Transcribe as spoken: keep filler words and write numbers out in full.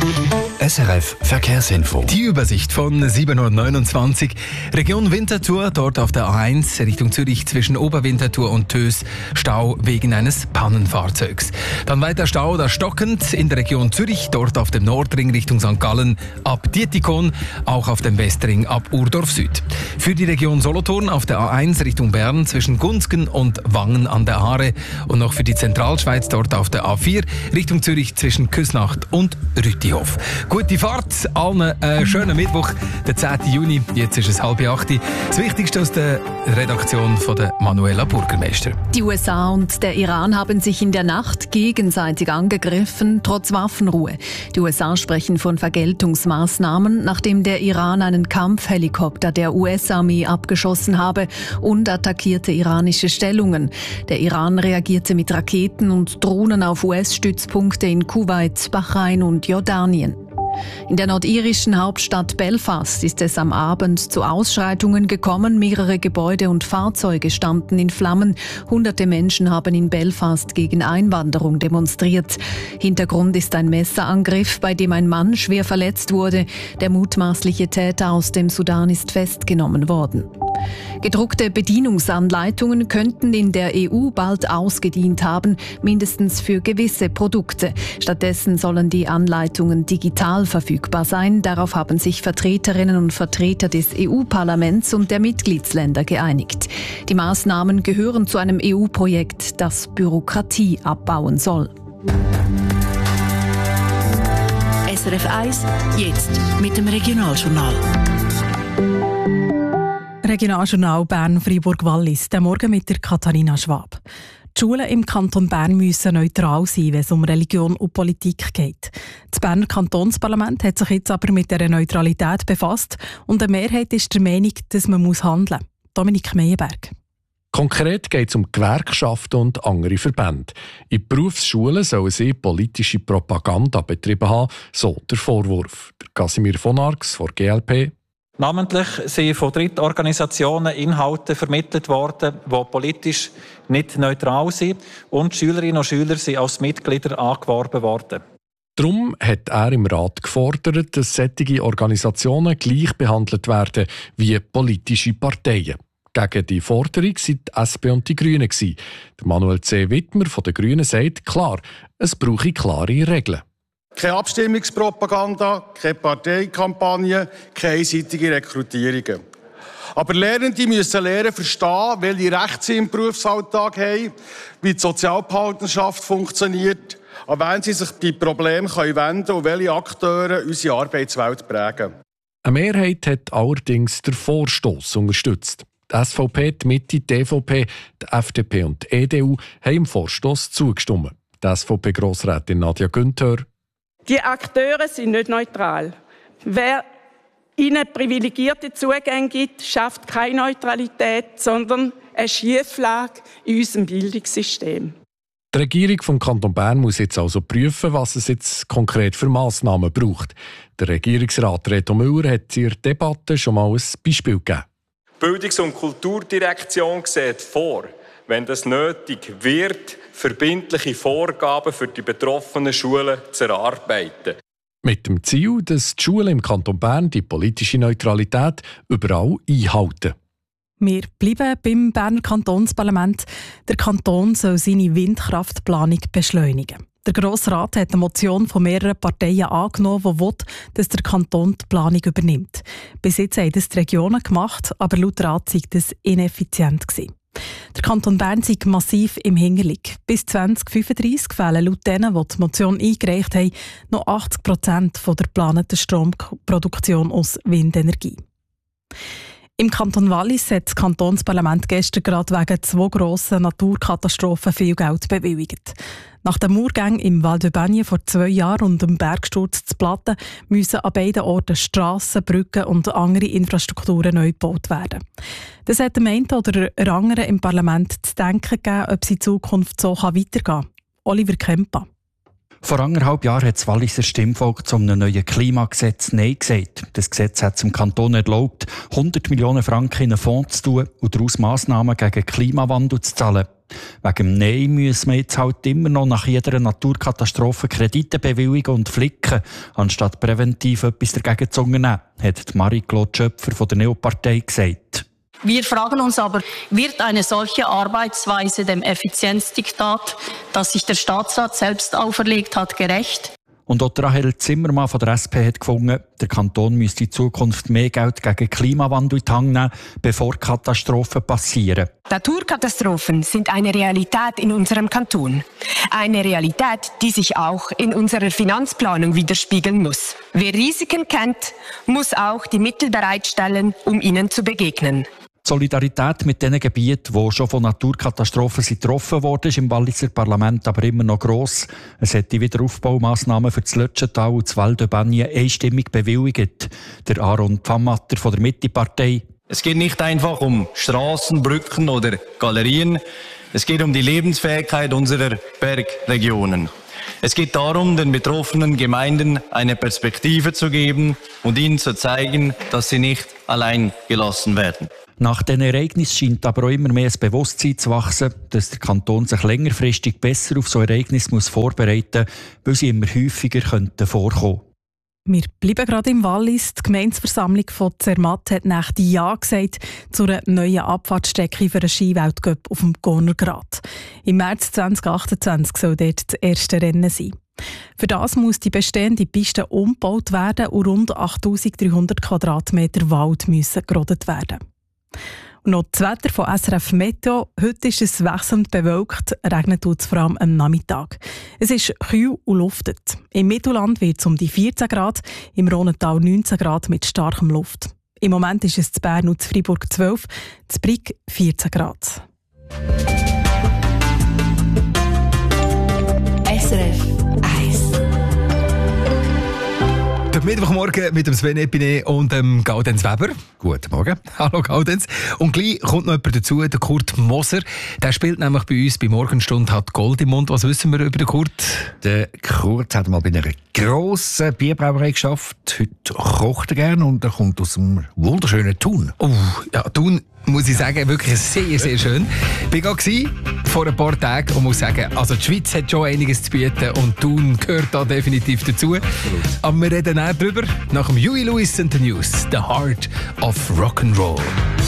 S R F Verkehrsinfo. Die Übersicht von sieben Uhr neunundzwanzig. Region Winterthur, dort auf der A eins Richtung Zürich zwischen Oberwinterthur und Tös. Stau wegen eines Pannenfahrzeugs. Dann weiter Stau, da stockend in der Region Zürich, dort auf dem Nordring Richtung Sankt Gallen ab Dietikon, auch auf dem Westring ab Urdorf Süd. Für die Region Solothurn auf der A eins Richtung Bern zwischen Gunzgen und Wangen an der Aare und noch für die Zentralschweiz dort auf der A vier Richtung Zürich zwischen Küsnacht und Rütihof. Gute Fahrt, allen äh, schönen Mittwoch, der zehnten Juni, jetzt ist es halb acht. Das Wichtigste aus der Redaktion von der Manuela Burgermeister. Die U S A und der Iran haben sich in der Nacht gegenseitig angegriffen, trotz Waffenruhe. Die U S A sprechen von Vergeltungsmaßnahmen, nachdem der Iran einen Kampfhelikopter der U S-Armee abgeschossen habe und attackierte iranische Stellungen. Der Iran reagierte mit Raketen und Drohnen auf U S-Stützpunkte in Kuwait, Bahrain und Jordanien. In der nordirischen Hauptstadt Belfast ist es am Abend zu Ausschreitungen gekommen. Mehrere Gebäude und Fahrzeuge standen in Flammen. Hunderte Menschen haben in Belfast gegen Einwanderung demonstriert. Hintergrund ist ein Messerangriff, bei dem ein Mann schwer verletzt wurde. Der mutmaßliche Täter aus dem Sudan ist festgenommen worden. Gedruckte Bedienungsanleitungen könnten in der E U bald ausgedient haben, mindestens für gewisse Produkte. Stattdessen sollen die Anleitungen digital verfügbar sein. Darauf haben sich Vertreterinnen und Vertreter des E U-Parlaments und der Mitgliedsländer geeinigt. Die Maßnahmen gehören zu einem E U-Projekt, das Bürokratie abbauen soll. S R F eins, jetzt mit dem Regionaljournal. Regionaljournal Bern-Freiburg-Wallis, der Morgen mit der Katharina Schwab. Die Schulen im Kanton Bern müssen neutral sein, wenn es um Religion und Politik geht. Das Berner Kantonsparlament hat sich jetzt aber mit dieser Neutralität befasst und eine Mehrheit ist der Meinung, dass man handeln muss. Dominik Meyerberg. Konkret geht es um Gewerkschaften und andere Verbände. In Berufsschulen sollen sie politische Propaganda betrieben haben, so der Vorwurf. Der Casimir von Arx von G L P. Namentlich sind von Drittorganisationen Inhalte vermittelt worden, die politisch nicht neutral sind, und Schülerinnen und Schüler sind als Mitglieder angeworben worden. Darum hat er im Rat gefordert, dass solche Organisationen gleich behandelt werden wie politische Parteien. Gegen die Forderung waren die S P und die Grünen. Der Manuel C. Wittmer von den Grünen sagt klar, es brauche klare Regeln. Keine Abstimmungspropaganda, keine Parteikampagne, keine einseitige Rekrutierungen. Aber Lernende müssen lernen verstehen, welche Rechte sie im Berufsalltag haben, wie die Sozialpartnerschaft funktioniert, an wen sie sich bei Problemen wenden können und welche Akteure unsere Arbeitswelt prägen. Eine Mehrheit hat allerdings den Vorstoss unterstützt. Die S V P, die Mitte, die E V P, die F D P und die E D U haben dem Vorstoss zugestimmt. Die S V P-Grossrätin Nadja Günther. Die Akteure sind nicht neutral. Wer ihnen privilegierte Zugänge gibt, schafft keine Neutralität, sondern eine Schieflage in unserem Bildungssystem. Die Regierung vom Kanton Bern muss jetzt also prüfen, was es jetzt konkret für Massnahmen braucht. Der Regierungsrat Reto Müller hat in der Debatte schon mal ein Beispiel gegeben. Die Bildungs- und Kulturdirektion sieht vor, wenn das nötig wird, verbindliche Vorgaben für die betroffenen Schulen zu erarbeiten. Mit dem Ziel, dass die Schulen im Kanton Bern die politische Neutralität überall einhalten. Wir bleiben beim Berner Kantonsparlament. Der Kanton soll seine Windkraftplanung beschleunigen. Der Grosse Rat hat eine Motion von mehreren Parteien angenommen, die will, dass der Kanton die Planung übernimmt. Bis jetzt haben das die Regionen gemacht, aber laut Rat sei das ineffizient gewesen. Der Kanton Bern sei massiv im Hinterlig. Bis zwanzig fünfunddreissig fehlen laut denen, die die Motion eingereicht haben, noch achtzig Prozent der geplanten Stromproduktion aus Windenergie. Im Kanton Wallis hat das Kantonsparlament gestern gerade wegen zwei grossen Naturkatastrophen viel Geld bewilligt. Nach dem Murgang im Val de Bagne vor zwei Jahren und dem Bergsturz zu Platten müssen an beiden Orten Strassen, Brücken und andere Infrastrukturen neu gebaut werden. Das hat dem einen oder anderen im Parlament zu denken gegeben, ob es in Zukunft so weitergehen kann. Oliver Kempa. Vor anderthalb Jahren hat das Walliser Stimmvolk zu einem neuen Klimagesetz Nein gesagt. Das Gesetz hat zum Kanton erlaubt, hundert Millionen Franken in einen Fonds zu tun und daraus Massnahmen gegen Klimawandel zu zahlen. Wegen dem Nein müssen wir jetzt halt immer noch nach jeder Naturkatastrophe Kredite bewilligen und flicken, anstatt präventiv etwas dagegen zu unternehmen, hat Marie-Claude Schöpfer von der Neopartei gesagt. Wir fragen uns aber, wird eine solche Arbeitsweise dem Effizienzdiktat, das sich der Staatsrat selbst auferlegt hat, gerecht? Und auch Rahel Zimmermann von der S P hat gefunden, der Kanton müsste in Zukunft mehr Geld gegen Klimawandel in die Hand nehmen, bevor Katastrophen passieren. Naturkatastrophen sind eine Realität in unserem Kanton. Eine Realität, die sich auch in unserer Finanzplanung widerspiegeln muss. Wer Risiken kennt, muss auch die Mittel bereitstellen, um ihnen zu begegnen. Die Solidarität mit den Gebieten, die schon von Naturkatastrophen getroffen wurden, ist im Walliser Parlament aber immer noch gross. Es hat die Wiederaufbaumassnahmen für das Lötschental und das Val de Bagne einstimmig bewilligt. Der Aaron Pfammatter von der Mitte-Partei. Es geht nicht einfach um Straßen, Brücken oder Galerien. Es geht um die Lebensfähigkeit unserer Bergregionen. Es geht darum, den betroffenen Gemeinden eine Perspektive zu geben und ihnen zu zeigen, dass sie nicht allein gelassen werden. Nach diesen Ereignissen scheint aber auch immer mehr das Bewusstsein zu wachsen, dass der Kanton sich längerfristig besser auf so Ereignisse muss vorbereiten muss, weil sie immer häufiger könnten vorkommen. Wir bleiben gerade im Wallis. Die Gemeindeversammlung von Zermatt hat nach Ja gesagt zu einer neuen Abfahrtsstrecke für den Skiweltcup auf dem Gornergrat. Im März zwanzig achtundzwanzig soll dort das erste Rennen sein. Für das muss die bestehende Piste umgebaut werden und rund achttausenddreihundert Quadratmeter Wald müssen gerodet werden. Und noch das Wetter von S R F Meteo. Heute ist es wechselnd bewölkt, regnet tut es vor allem am Nachmittag. Es ist kühl und luftet. Im Mittelland wird es um die vierzehn Grad, im Rhonental neunzehn Grad mit starkem Luft. Im Moment ist es in Bern und in Freiburg zwölf, in Brig vierzehn Grad. S R F eins. Der Mittwochmorgen mit dem Sven Epine und dem Gaudenz Weber. Guten Morgen. Hallo Gaudenz. Und gleich kommt noch jemand dazu, der Kurt Moser. Der spielt nämlich bei uns bei Morgenstunde, hat Gold im Mund. Was wissen wir über den Kurt? Der Kurt hat mal bei einer grossen Bierbrauerei geschafft. Heute kocht er gerne und er kommt aus dem wunderschönen Thun. Oh, ja, Thun muss ich sagen, wirklich sehr, sehr schön. Ich war vor ein paar Tagen und muss sagen, also die Schweiz hat schon einiges zu bieten und Thun gehört da definitiv dazu. Aber wir reden auch darüber nach dem Huey Lewis and the News, The Heart of Rock'n'Roll.